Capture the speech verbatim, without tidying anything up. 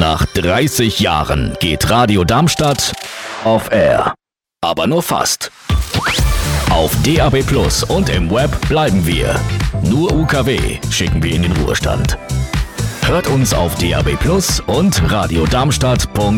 Nach dreißig Jahren geht Radio Darmstadt off air. Aber nur fast. Auf D A B Plus und im Web bleiben wir. Nur U K W schicken wir in den Ruhestand. Hört uns auf D A B Plus und radiodarmstadt punkt de.